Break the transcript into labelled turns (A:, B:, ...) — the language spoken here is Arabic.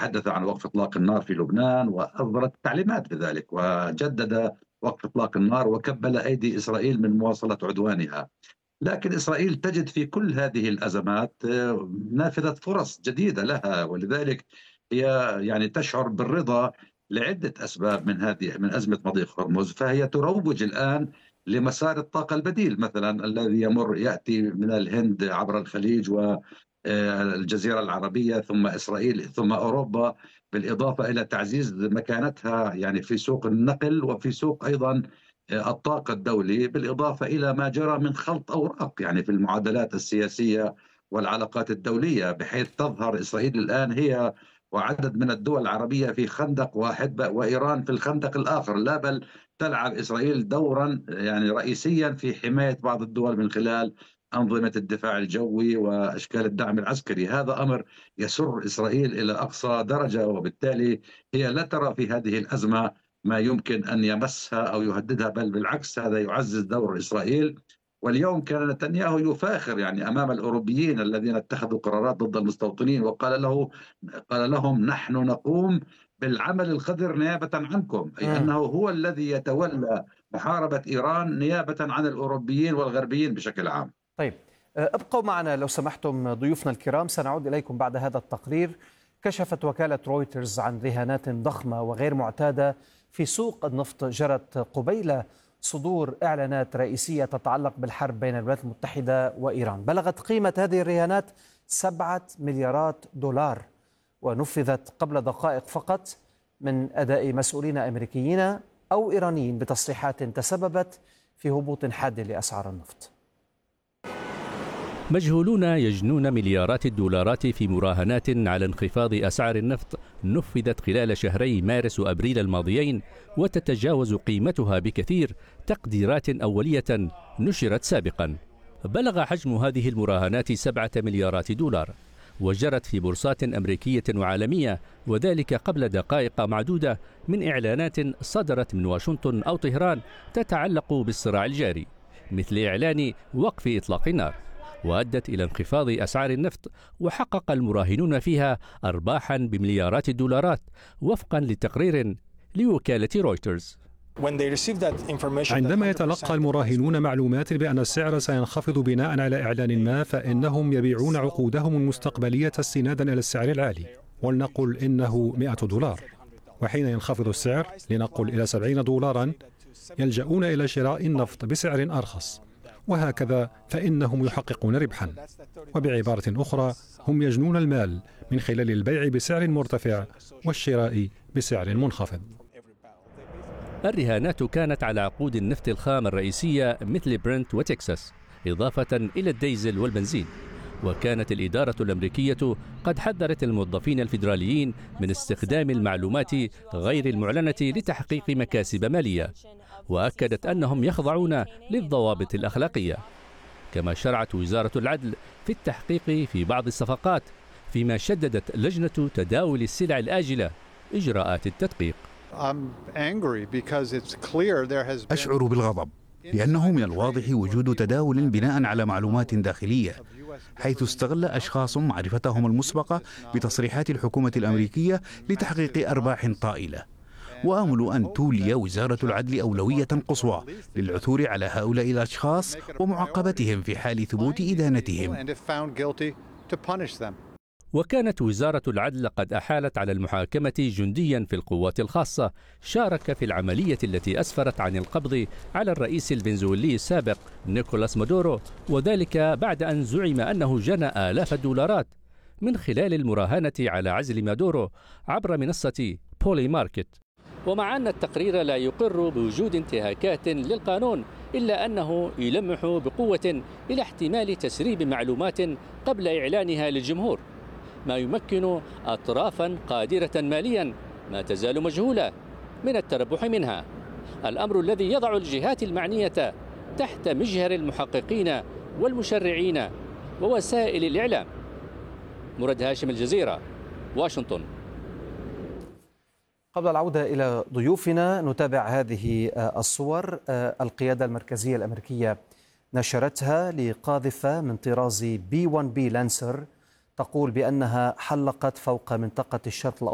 A: وتحدث عن وقف إطلاق النار في لبنان وأصدرت تعليمات بذلك وجدد وقف إطلاق النار وكبل أيدي إسرائيل من مواصلة عدوانها. لكن إسرائيل تجد في كل هذه الأزمات نافذة فرص جديدة لها، ولذلك هي يعني تشعر بالرضا لعدة أسباب من أزمة مضيق هرمز، فهي تروج الآن لمسار الطاقة البديل مثلا الذي يأتي من الهند عبر الخليج والجزيرة العربية ثم إسرائيل ثم أوروبا، بالإضافة إلى تعزيز مكانتها يعني في سوق النقل وفي سوق أيضا الطاقة الدولي، بالإضافة إلى ما جرى من خلط أوراق يعني في المعادلات السياسية والعلاقات الدولية، بحيث تظهر إسرائيل الآن هي وعدد من الدول العربية في خندق واحد وإيران في الخندق الآخر، لا بل تلعب إسرائيل دورا يعني رئيسيا في حماية بعض الدول من خلال أنظمة الدفاع الجوي وأشكال الدعم العسكري. هذا أمر يسر إسرائيل إلى أقصى درجة، وبالتالي هي لا ترى في هذه الأزمة ما يمكن أن يمسها أو يهددها، بل بالعكس هذا يعزز دور إسرائيل. واليوم كان نتنياهو يفاخر يعني أمام الأوروبيين الذين اتخذوا قرارات ضد المستوطنين قال لهم نحن نقوم بالعمل القذر نيابة عنكم، أي
B: مم.
A: أنه هو الذي يتولى محاربة إيران نيابة عن الأوروبيين والغربيين بشكل عام.
B: طيب، ابقوا معنا لو سمحتم ضيوفنا الكرام، سنعود إليكم بعد هذا التقرير. كشفت وكالة رويترز عن رهانات ضخمة وغير معتادة في سوق النفط جرت قبيل صدور إعلانات رئيسية تتعلق بالحرب بين الولايات المتحدة وإيران. بلغت قيمة هذه الرهانات 7 مليارات دولار، ونفذت قبل دقائق فقط من أداء مسؤولين أمريكيين أو إيرانيين بتصريحات تسببت في هبوط حاد لأسعار النفط.
C: مجهولون يجنون مليارات الدولارات في مراهنات على انخفاض أسعار النفط نفذت خلال شهري مارس وأبريل الماضيين، وتتجاوز قيمتها بكثير تقديرات أولية نشرت سابقا. بلغ حجم هذه المراهنات 7 مليارات دولار، وجرت في بورصات أمريكية وعالمية، وذلك قبل دقائق معدودة من إعلانات صدرت من واشنطن أو طهران تتعلق بالصراع الجاري، مثل إعلان وقف إطلاق النار، وأدت إلى انخفاض أسعار النفط، وحقق المراهنون فيها أرباحا بمليارات الدولارات وفقا لتقرير لوكالة رويترز.
D: عندما يتلقى المراهنون معلومات بأن السعر سينخفض بناء على إعلان ما، فإنهم يبيعون عقودهم المستقبلية استنادا إلى السعر العالي، ولنقل إنه $100، وحين ينخفض السعر لنقل إلى $70 يلجؤون إلى شراء النفط بسعر أرخص، وهكذا فإنهم يحققون ربحا. وبعبارة أخرى هم يجنون المال من خلال البيع بسعر مرتفع والشراء بسعر منخفض.
C: الرهانات كانت على عقود النفط الخام الرئيسية مثل برنت وتكساس، إضافة إلى الديزل والبنزين. وكانت الإدارة الأمريكية قد حذرت الموظفين الفيدراليين من استخدام المعلومات غير المعلنة لتحقيق مكاسب مالية، وأكدت أنهم يخضعون للضوابط الأخلاقية. كما شرعت وزارة العدل في التحقيق في بعض الصفقات، فيما شددت لجنة تداول السلع الآجلة إجراءات التدقيق.
E: أشعر بالغضب لأنه من الواضح وجود تداول بناء على معلومات داخلية، حيث استغل أشخاص معرفتهم المسبقة بتصريحات الحكومة الأمريكية لتحقيق أرباح طائلة. وآمل أن تولي وزارة العدل أولوية قصوى للعثور على هؤلاء الأشخاص ومعاقبتهم في حال ثبوت إدانتهم.
C: وكانت وزارة العدل قد أحالت على المحاكمة جنديا في القوات الخاصة شارك في العملية التي أسفرت عن القبض على الرئيس الفنزويلي السابق نيكولاس مادورو، وذلك بعد أن زعم أنه جنى آلاف الدولارات من خلال المراهنة على عزل مادورو عبر منصة بولي ماركت. ومع أن التقرير لا يقر بوجود انتهاكات للقانون، إلا أنه يلمح بقوة إلى احتمال تسريب معلومات قبل إعلانها للجمهور، ما يمكن أطرافا قادرة ماليا ما تزال مجهولة من التربح منها، الأمر الذي يضع الجهات المعنية تحت مجهر المحققين والمشرعين ووسائل الإعلام. مراد هاشم، الجزيرة، واشنطن.
B: قبل العودة إلى ضيوفنا نتابع هذه الصور. القيادة المركزية الأمريكية نشرتها لقاذفة من طراز B-1B لانسر تقول بأنها حلقت فوق منطقة الشرق الأوسط